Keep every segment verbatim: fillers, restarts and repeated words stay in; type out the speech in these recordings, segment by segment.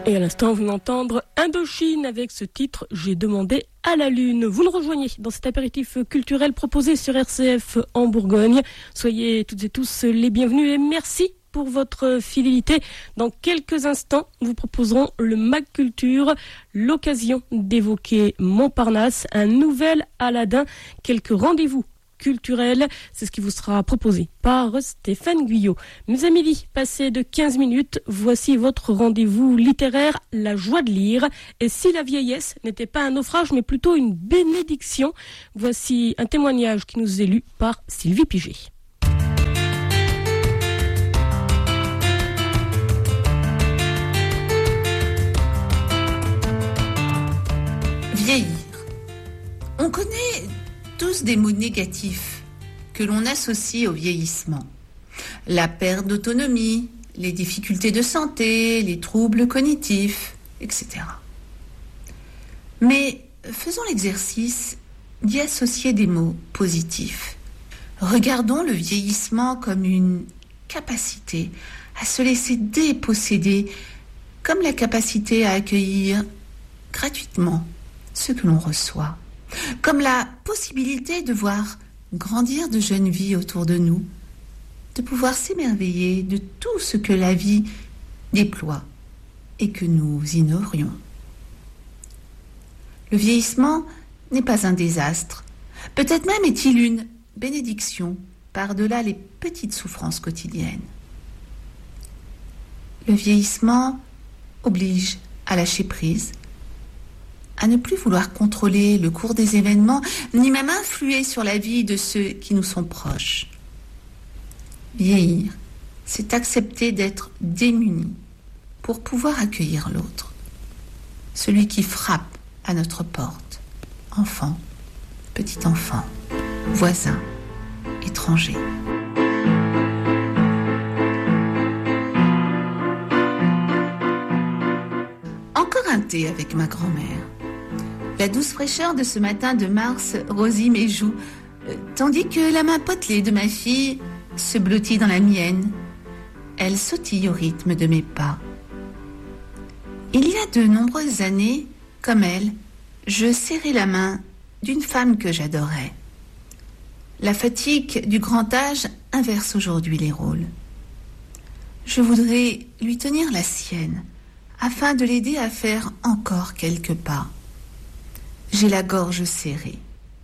Et à l'instant, vous venez d'entendre Indochine avec ce titre « J'ai demandé à la lune ». Vous nous rejoignez dans cet apéritif culturel proposé sur R C F en Bourgogne. Soyez toutes et tous les bienvenus et merci pour votre fidélité. Dans quelques instants, nous vous proposerons le Mag Culture, l'occasion d'évoquer Montparnasse, un nouvel Aladdin, quelques rendez-vous culturel, c'est ce qui vous sera proposé par Stéphane Guyot. Mes amis, passé de quinze minutes, voici votre rendez-vous littéraire, la joie de lire. Et si la vieillesse n'était pas un naufrage, mais plutôt une bénédiction, voici un témoignage qui nous est lu par Sylvie Piget. Vieillir. On connaît tous des mots négatifs que l'on associe au vieillissement. La perte d'autonomie, les difficultés de santé, les troubles cognitifs, et cetera. Mais faisons l'exercice d'y associer des mots positifs. Regardons le vieillissement comme une capacité à se laisser déposséder, comme la capacité à accueillir gratuitement ce que l'on reçoit. Comme la possibilité de voir grandir de jeunes vies autour de nous, de pouvoir s'émerveiller de tout ce que la vie déploie et que nous ignorions. Le vieillissement n'est pas un désastre, peut-être même est-il une bénédiction par-delà les petites souffrances quotidiennes. Le vieillissement oblige à lâcher prise, à ne plus vouloir contrôler le cours des événements, ni même influer sur la vie de ceux qui nous sont proches. Vieillir, c'est accepter d'être démuni pour pouvoir accueillir l'autre, celui qui frappe à notre porte, enfant, petit enfant, voisin, étranger. Encore un thé avec ma grand-mère. La douce fraîcheur de ce matin de mars rosit mes joues, tandis que la main potelée de ma fille se blottit dans la mienne. Elle sautille au rythme de mes pas. Il y a de nombreuses années, comme elle, je serrais la main d'une femme que j'adorais. La fatigue du grand âge inverse aujourd'hui les rôles. Je voudrais lui tenir la sienne, afin de l'aider à faire encore quelques pas. J'ai la gorge serrée.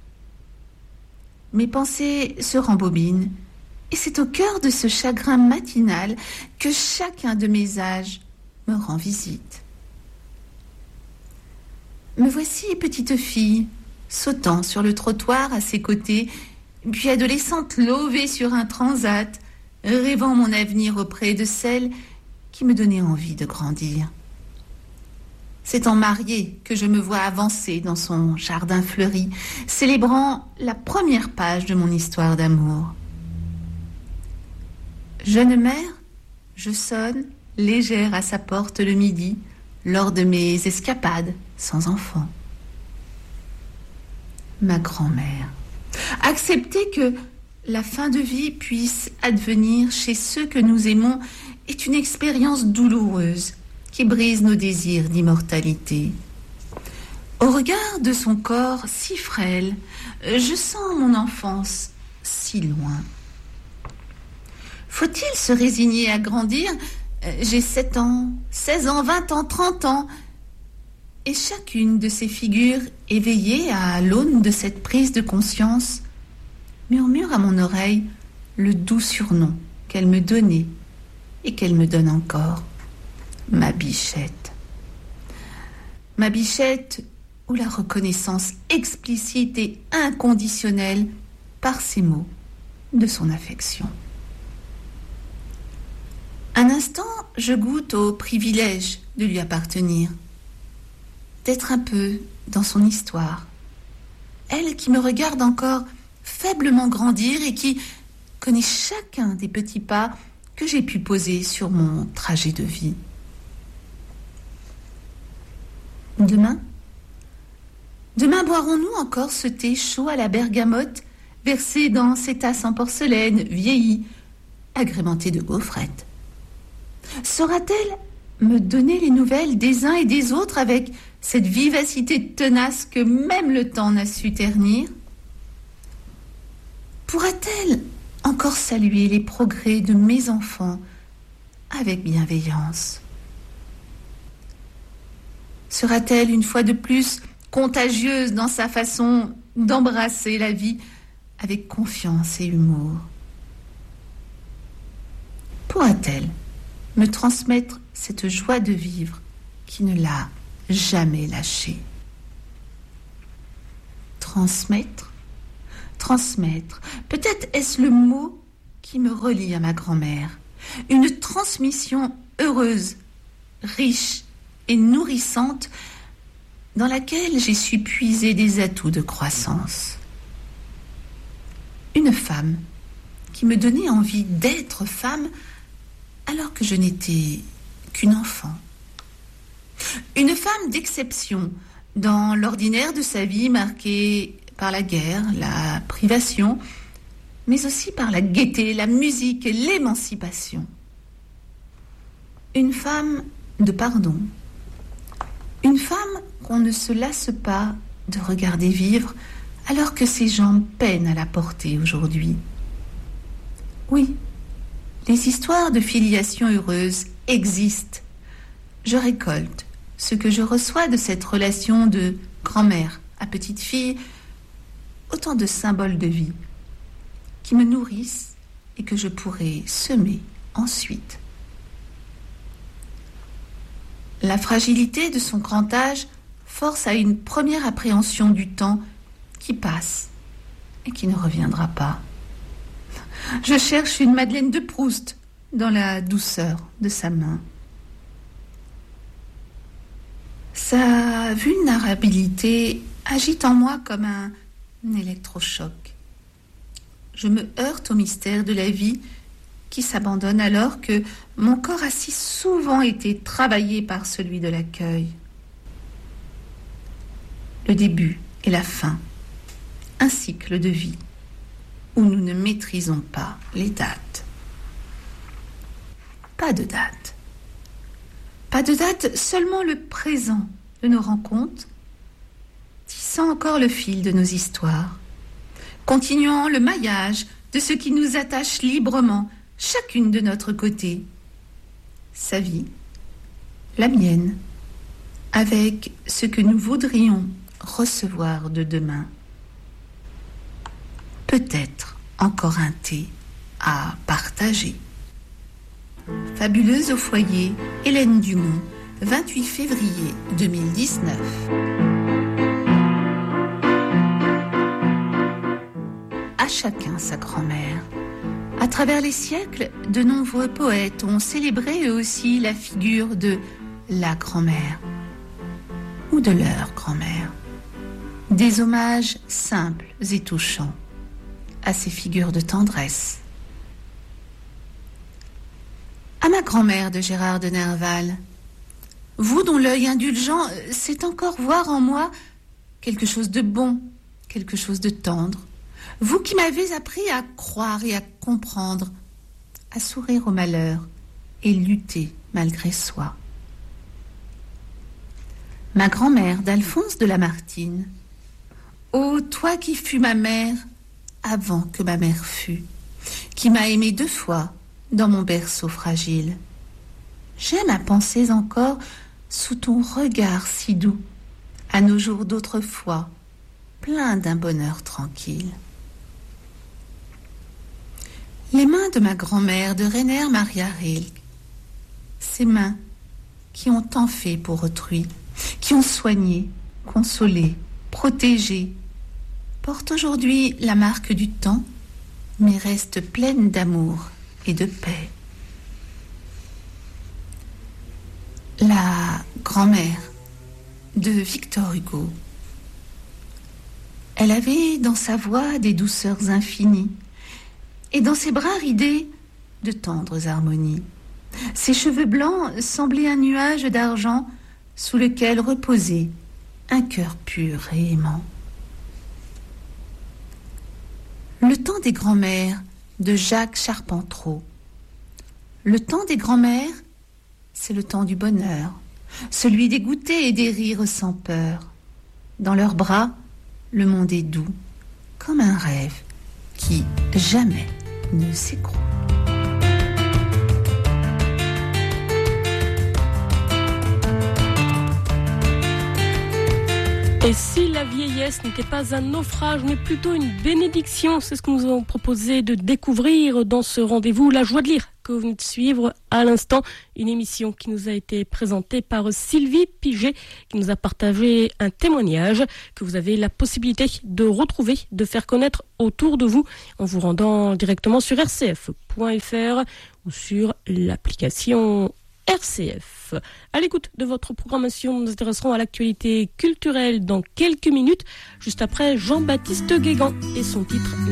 Mes pensées se rembobinent, et c'est au cœur de ce chagrin matinal que chacun de mes âges me rend visite. Me voici petite fille, sautant sur le trottoir à ses côtés, puis adolescente lovée sur un transat, rêvant mon avenir auprès de celle qui me donnait envie de grandir. C'est en mariée que je me vois avancer dans son jardin fleuri, célébrant la première page de mon histoire d'amour. Jeune mère, je sonne, légère à sa porte le midi, lors de mes escapades sans enfant. Ma grand-mère, accepter que la fin de vie puisse advenir chez ceux que nous aimons est une expérience douloureuse, qui brise nos désirs d'immortalité. Au regard de son corps si frêle, je sens mon enfance si loin. Faut-il se résigner à grandir ? J'ai sept ans, seize ans, vingt ans, trente ans. Et chacune de ces figures éveillées à l'aune de cette prise de conscience murmure à mon oreille le doux surnom qu'elle me donnait et qu'elle me donne encore. Ma bichette. Ma bichette, ou la reconnaissance explicite et inconditionnelle par ces mots de son affection. Un instant, je goûte au privilège de lui appartenir, d'être un peu dans son histoire. Elle qui me regarde encore faiblement grandir et qui connaît chacun des petits pas que j'ai pu poser sur mon trajet de vie. Demain Demain boirons-nous encore ce thé chaud à la bergamote, versé dans ces tasses en porcelaine, vieillies, agrémentées de gaufrettes. Saura-t-elle me donner les nouvelles des uns et des autres avec cette vivacité tenace que même le temps n'a su ternir? Pourra-t-elle encore saluer les progrès de mes enfants avec bienveillance? Sera-t-elle une fois de plus contagieuse dans sa façon d'embrasser la vie avec confiance et humour? Pourra-t-elle me transmettre cette joie de vivre qui ne l'a jamais lâchée? Transmettre, transmettre, peut-être est-ce le mot qui me relie à ma grand-mère. Une transmission heureuse, riche et nourrissante dans laquelle j'ai su puiser des atouts de croissance. Une femme qui me donnait envie d'être femme alors que je n'étais qu'une enfant. Une femme d'exception dans l'ordinaire de sa vie marquée par la guerre, la privation, mais aussi par la gaieté, la musique et l'émancipation. Une femme de pardon. Une femme qu'on ne se lasse pas de regarder vivre alors que ses jambes peinent à la porter aujourd'hui. Oui, les histoires de filiation heureuse existent. Je récolte ce que je reçois de cette relation de grand-mère à petite-fille, autant de symboles de vie qui me nourrissent et que je pourrai semer ensuite. La fragilité de son grand âge force à une première appréhension du temps qui passe et qui ne reviendra pas. Je cherche une Madeleine de Proust dans la douceur de sa main. Sa vulnérabilité agite en moi comme un électrochoc. Je me heurte au mystère de la vie qui s'abandonne alors que mon corps a si souvent été travaillé par celui de l'accueil. Le début et la fin, un cycle de vie où nous ne maîtrisons pas les dates. Pas de date. Pas de date, seulement le présent de nos rencontres, tissant encore le fil de nos histoires, continuant le maillage de ce qui nous attache librement, chacune de notre côté. Sa vie, la mienne, avec ce que nous voudrions recevoir de demain. Peut-être encore un thé à partager. Fabuleuse au foyer, Hélène Dumont, vingt-huit février deux mille dix-neuf. À chacun sa grand-mère. À travers les siècles, de nombreux poètes ont célébré eux aussi la figure de la grand-mère ou de leur grand-mère. Des hommages simples et touchants à ces figures de tendresse. À ma grand-mère de Gérard de Nerval, vous dont l'œil indulgent sait encore voir en moi quelque chose de bon, quelque chose de tendre, vous qui m'avez appris à croire et à comprendre, à sourire au malheur et lutter malgré soi. Ma grand-mère d'Alphonse de Lamartine, ô toi qui fus ma mère avant que ma mère fût, qui m'a aimé deux fois dans mon berceau fragile. J'aime à penser encore sous ton regard si doux, à nos jours d'autrefois, plein d'un bonheur tranquille. Les mains de ma grand-mère de Rainer Maria Rilke, ces mains qui ont tant fait pour autrui, qui ont soigné, consolé, protégé, portent aujourd'hui la marque du temps, mais restent pleines d'amour et de paix. La grand-mère de Victor Hugo. Elle avait dans sa voix des douceurs infinies et dans ses bras ridés de tendres harmonies. Ses cheveux blancs semblaient un nuage d'argent sous lequel reposait un cœur pur et aimant. Le temps des grands-mères de Jacques Charpentreau. Le temps des grands-mères, c'est le temps du bonheur, celui des goûters et des rires sans peur. Dans leurs bras, le monde est doux, comme un rêve qui jamais ne s'écroule. Et si la vieillesse n'était pas un naufrage, mais plutôt une bénédiction, c'est ce que nous avons proposé de découvrir dans ce rendez-vous La Joie de lire, que vous venez de suivre à l'instant. Une émission qui nous a été présentée par Sylvie Piget, qui nous a partagé un témoignage que vous avez la possibilité de retrouver, de faire connaître autour de vous, en vous rendant directement sur r c f point f r ou sur l'application R C F. À l'écoute de votre programmation, nous nous intéresserons à l'actualité culturelle dans quelques minutes, juste après Jean-Baptiste Guégan et son titre « Merci ».